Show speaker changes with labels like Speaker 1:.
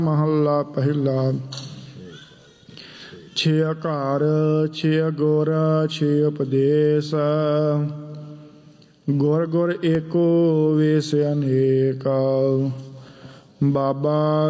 Speaker 1: महला पहला। छे अकार छे गुर छे उपदेश, गुर गुर एको वेस अनेक। बाबा